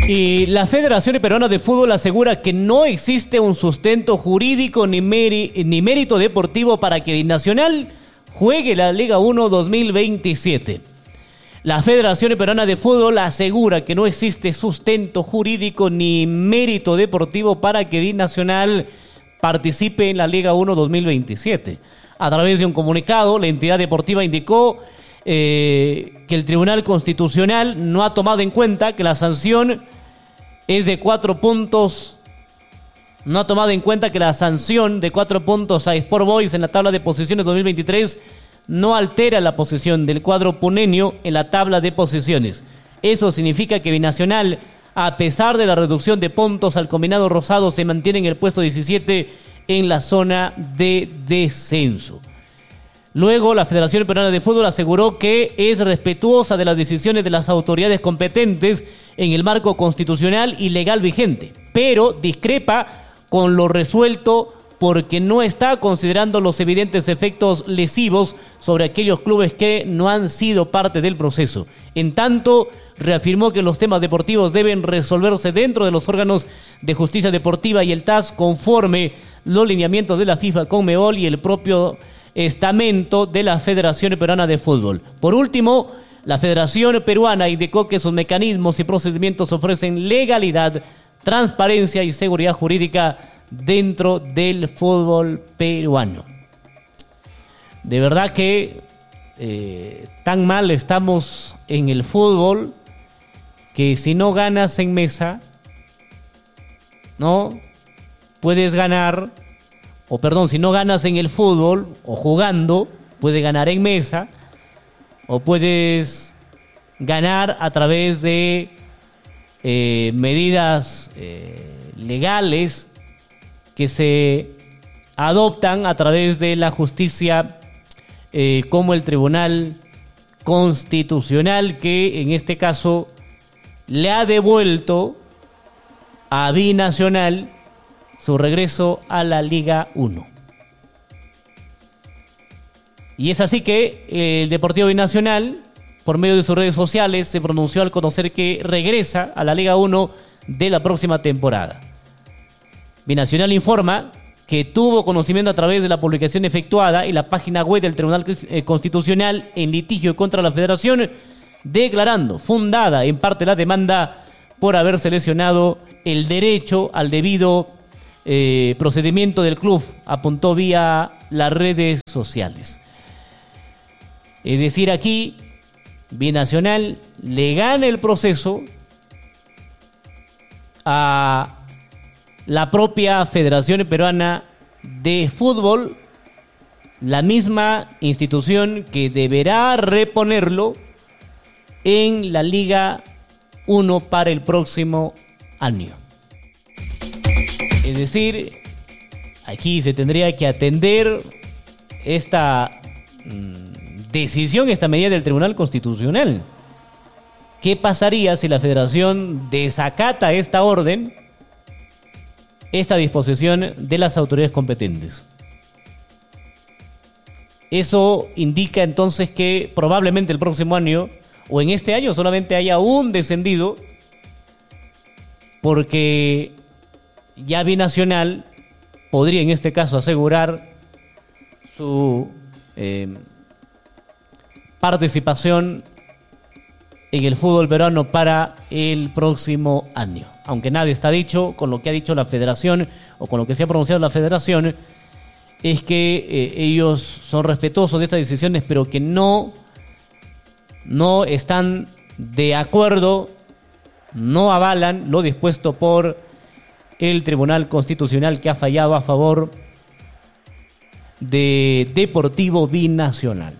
Y la Federación Peruana de Fútbol asegura que no existe un sustento jurídico ni mérito deportivo para que Binacional juegue la Liga 1 2027. La Federación Peruana de Fútbol asegura que no existe sustento jurídico ni mérito deportivo para que Binacional participe en la Liga 1 2027. A través de un comunicado, la entidad deportiva indicó que el Tribunal Constitucional no ha tomado en cuenta que la sanción es de 4 puntos. No ha tomado en cuenta que la sanción de 4 puntos a Sport Boys en la tabla de posiciones 2023 no altera la posición del cuadro punenio en la tabla de posiciones. Eso significa que Binacional, a pesar de la reducción de puntos al combinado rosado, se mantiene en el puesto 17 en la zona de descenso. Luego, la Federación Peruana de Fútbol aseguró que es respetuosa de las decisiones de las autoridades competentes en el marco constitucional y legal vigente, pero discrepa con lo resuelto porque no está considerando los evidentes efectos lesivos sobre aquellos clubes que no han sido parte del proceso. En tanto, reafirmó que los temas deportivos deben resolverse dentro de los órganos de justicia deportiva y el TAS conforme los lineamientos de la FIFA, Conmebol y el propio estamento de la Federación Peruana de Fútbol. Por último, la Federación Peruana indicó que sus mecanismos y procedimientos ofrecen legalidad, transparencia y seguridad jurídica dentro del fútbol peruano. De verdad que tan mal estamos en el fútbol que si no ganas en mesa, no puedes ganar. Si no ganas en el fútbol o jugando, puedes ganar en mesa o puedes ganar a través de medidas legales que se adoptan a través de la justicia, como el Tribunal Constitucional, que en este caso le ha devuelto a Binacional su regreso a la Liga 1. Y es así que el Deportivo Binacional, por medio de sus redes sociales, se pronunció al conocer que regresa a la Liga 1 de la próxima temporada. Binacional informa que tuvo conocimiento a través de la publicación efectuada en la página web del Tribunal Constitucional en litigio contra la Federación, declarando fundada en parte la demanda por haberse lesionado el derecho al debido procedimiento del club, apuntó vía las redes sociales. Es decir, aquí Binacional le gana el proceso a la propia Federación Peruana de Fútbol, la misma institución que deberá reponerlo en la Liga 1 para el próximo año. Es decir, aquí se tendría que atender esta decisión, esta medida del Tribunal Constitucional. ¿Qué pasaría si la Federación desacata esta orden, esta disposición de las autoridades competentes? Eso indica entonces que probablemente el próximo año, o en este año, solamente haya un descendido, porque ya Binacional podría en este caso asegurar su participación en el fútbol peruano para el próximo año. Aunque nada está dicho, con lo que ha dicho la Federación o con lo que se ha pronunciado la Federación, es que ellos son respetuosos de estas decisiones, pero que no están de acuerdo, no avalan lo dispuesto por el Tribunal Constitucional, que ha fallado a favor de Deportivo Binacional.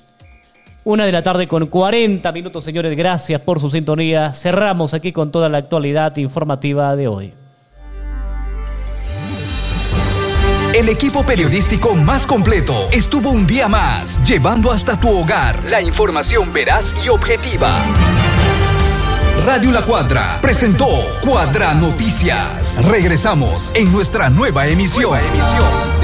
1:40 p.m, señores. Gracias por su sintonía. Cerramos aquí con toda la actualidad informativa de hoy. El equipo periodístico más completo estuvo un día más, llevando hasta tu hogar la información veraz y objetiva. Radio La Cuadra presentó Cuadra Noticias. Regresamos en nuestra nueva emisión.